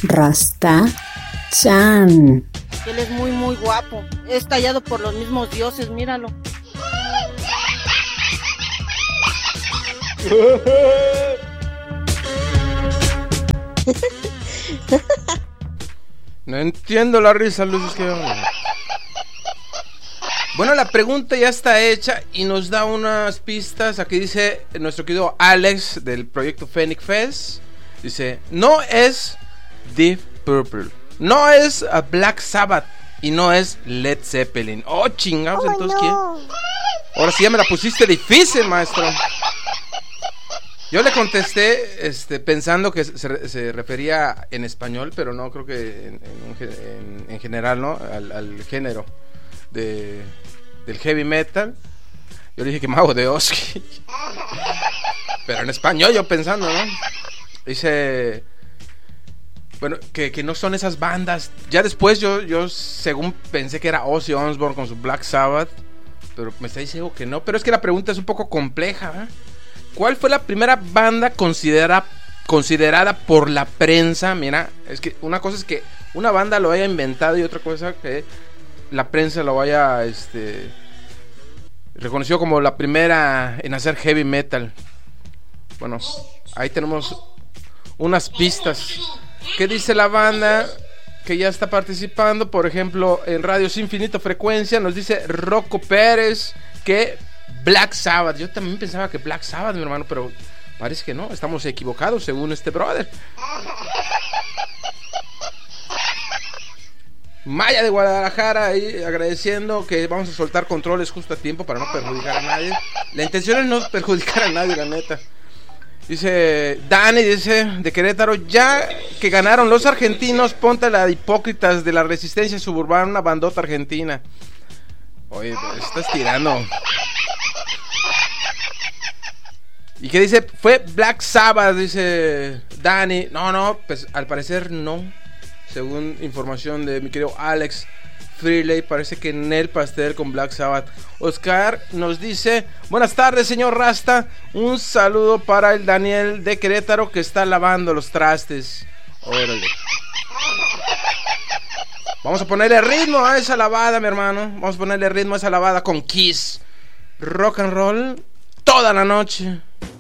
Rasta Chan. Él es muy muy guapo. Es tallado por los mismos dioses, míralo. No entiendo la risa, Luis. Bueno, la pregunta ya está hecha y nos da unas pistas. Aquí dice nuestro querido Alex del proyecto Phoenix Fest. Dice, no es Deep Purple, no es a Black Sabbath y no es Led Zeppelin. Oh, chingados, entonces ¿quién? Ahora sí ya me la pusiste difícil, maestro. Yo le contesté pensando que se refería en español, pero no, creo que en general, ¿no? Al género del heavy metal. Yo le dije que Mago de Oz. Pero en español yo pensando, ¿no? Dice, bueno, que no son esas bandas. Ya después yo según pensé que era Ozzy Osbourne con su Black Sabbath, pero me está diciendo que no. Pero es que la pregunta es un poco compleja, ¿eh? ¿Cuál fue la primera banda considerada por la prensa? Mira, es que una cosa es que una banda lo haya inventado y otra cosa que la prensa lo haya reconoció como la primera en hacer heavy metal. Bueno, ahí tenemos unas pistas. ¿Qué dice la banda que ya está participando? Por ejemplo, en Radios Infinito Frecuencia nos dice Rocco Pérez que Black Sabbath. Yo también pensaba que Black Sabbath, mi hermano, pero parece que no, estamos equivocados según este brother. Maya de Guadalajara ahí agradeciendo que vamos a soltar controles justo a tiempo para no perjudicar a nadie. La intención es no perjudicar a nadie, la neta. Dice Dani, dice de Querétaro, ya que ganaron los argentinos, ponte la de Hipócritas de la Resistencia Suburbana, una bandota argentina. Oye, pues estás tirando. ¿Y qué dice? Fue Black Sabbath, dice Dani. No, pues al parecer no. Según información de mi querido Alex Freeley, parece que Nel Pastel con Black Sabbath. Oscar nos dice, buenas tardes, señor Rasta. Un saludo para el Daniel de Querétaro que está lavando los trastes. Órale. Vamos a ponerle ritmo a esa lavada, mi hermano. Vamos a ponerle ritmo a esa lavada con Kiss. Rock and roll toda la noche.